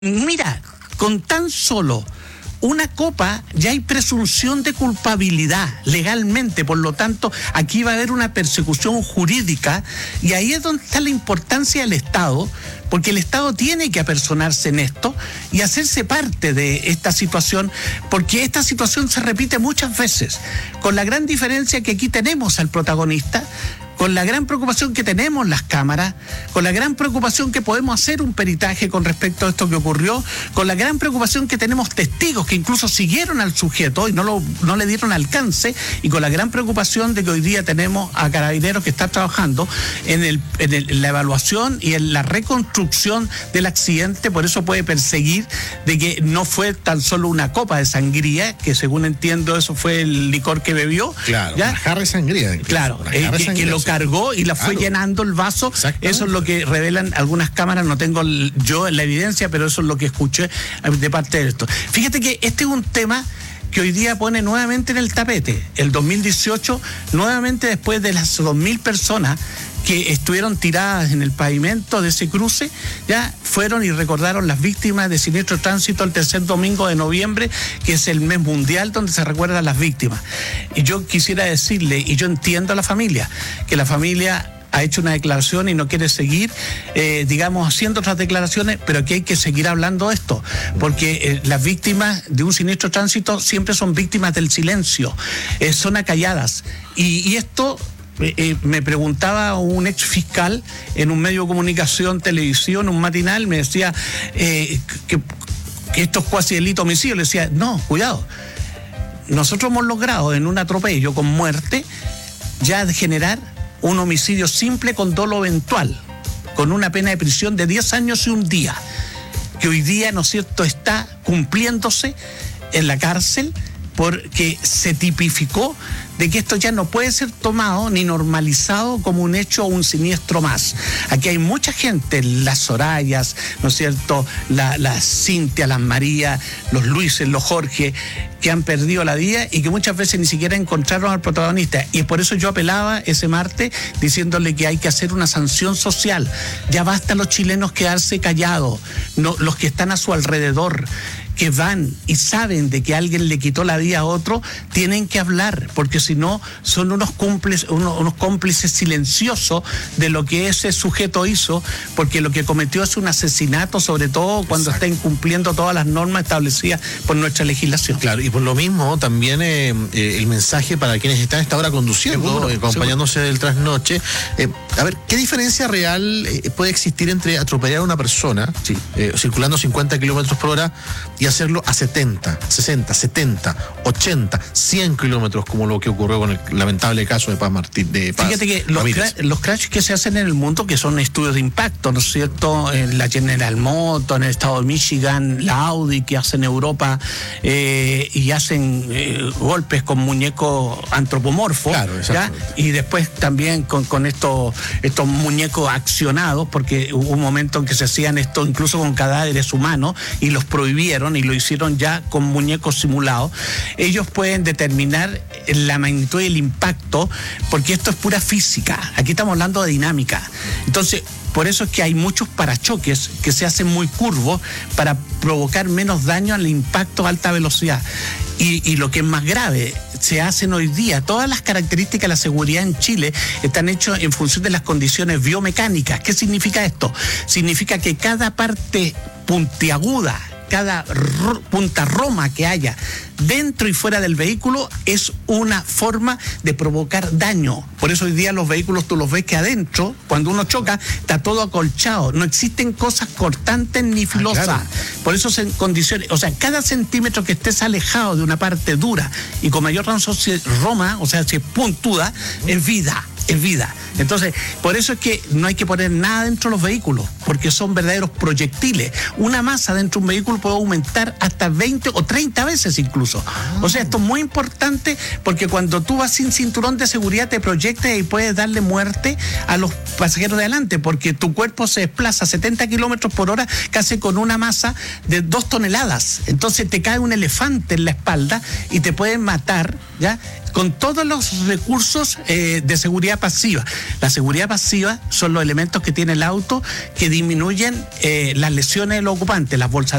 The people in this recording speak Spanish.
Mira, con tan solo una copa ya hay presunción de culpabilidad legalmente, por lo tanto aquí va a haber una persecución jurídica y ahí es donde está la importancia del Estado, porque el Estado tiene que apersonarse en esto y hacerse parte de esta situación, porque esta situación se repite muchas veces, con la gran diferencia que aquí tenemos al protagonista, con la gran preocupación que tenemos las cámaras, con la gran preocupación que podemos hacer un peritaje con respecto a esto que ocurrió, con la gran preocupación que tenemos testigos que incluso siguieron al sujeto y no le dieron alcance, y con la gran preocupación de que hoy día tenemos a Carabineros que está trabajando en la evaluación y en la reconstrucción del accidente. Por eso puede perseguir de que no fue tan solo una copa de sangría, que según entiendo eso fue el licor que bebió. Claro, ¿ya? Una jarra de sangría. Claro, que lo cargó y la fue llenando el vaso. Eso es lo que revelan algunas cámaras, no tengo yo la evidencia, pero eso es lo que escuché de parte de esto. Fíjate que este es un tema que hoy día pone nuevamente en el tapete. El 2018, nuevamente después de las 2.000 personas que estuvieron tiradas en el pavimento de ese cruce, ya fueron y recordaron las víctimas de siniestro tránsito el tercer domingo de noviembre, que es el mes mundial donde se recuerdan las víctimas. Y yo quisiera decirle, y yo entiendo a la familia, que la familia ha hecho una declaración y no quiere seguir, haciendo otras declaraciones, pero que hay que seguir hablando de esto, porque las víctimas de un siniestro tránsito siempre son víctimas del silencio, son acalladas. Y esto... me preguntaba un ex fiscal en un medio de comunicación, televisión, un matinal, me decía que esto es cuasi delito homicidio. Le decía, no, cuidado. Nosotros hemos logrado en un atropello con muerte ya generar un homicidio simple con dolo eventual, con una pena de prisión de 10 años y un día, que hoy día, ¿no es cierto?, está cumpliéndose en la cárcel, porque se tipificó de que esto ya no puede ser tomado ni normalizado como un hecho o un siniestro más. Aquí hay mucha gente, las Sorayas, ¿no es cierto?, las Cintia, las María, los Luises, los Jorge, que han perdido la vida y que muchas veces ni siquiera encontraron al protagonista. Y por eso yo apelaba ese martes diciéndole que hay que hacer una sanción social. Ya basta los chilenos quedarse callados, no, los que están a su alrededor, que van y saben de que alguien le quitó la vida a otro, tienen que hablar, porque si no son unos cómplices silenciosos de lo que ese sujeto hizo, porque lo que cometió es un asesinato, sobre todo cuando está incumpliendo todas las normas establecidas por nuestra legislación. Claro, y por lo mismo también el mensaje para quienes están a esta hora conduciendo, acompañándose del trasnoche. A ver, ¿qué diferencia real puede existir entre atropellar a una persona circulando 50 kilómetros por hora y hacerlo a 70, 60, 70, 80, 100 kilómetros, como lo que ocurrió con el lamentable caso de Paz Martín? Fíjate que los crashes que se hacen en el mundo, que son estudios de impacto, ¿no es cierto? En la General Motors, en el estado de Michigan, la Audi, que hacen en Europa, y hacen golpes con muñecos antropomorfos, ¿ya? Y después también con estos muñecos accionados, porque hubo un momento en que se hacían esto incluso con cadáveres humanos y los prohibieron y lo hicieron ya con muñecos simulados. Ellos pueden determinar la magnitud y el impacto, porque esto es pura física. Aquí estamos hablando de dinámica. Entonces, por eso es que hay muchos parachoques que se hacen muy curvos para provocar menos daño al impacto a alta velocidad. Y lo que es más grave, se hacen hoy día, todas las características de la seguridad en Chile están hechas en función de las condiciones biomecánicas. ¿Qué significa esto? Significa que cada parte puntiaguda, cada punta roma que haya dentro y fuera del vehículo es una forma de provocar daño. Por eso hoy día los vehículos tú los ves que adentro, cuando uno choca, está todo acolchado. No existen cosas cortantes ni filosas. Claro. Por eso se condiciones, o sea, cada centímetro que estés alejado de una parte dura y con mayor razón si es roma, o sea, si es puntuda, es vida. Es vida. Entonces, por eso es que no hay que poner nada dentro de los vehículos, porque son verdaderos proyectiles. Una masa dentro de un vehículo puede aumentar hasta 20 o 30 veces incluso. O sea, esto es muy importante, porque cuando tú vas sin cinturón de seguridad te proyectas y puedes darle muerte a los pasajeros de adelante, porque tu cuerpo se desplaza a 70 kilómetros por hora casi con una masa de 2 toneladas. Entonces te cae un elefante en la espalda y te pueden matar, ¿ya?, con todos los recursos de seguridad seguridad pasiva. La seguridad pasiva son los elementos que tiene el auto que disminuyen las lesiones de los ocupantes, las bolsas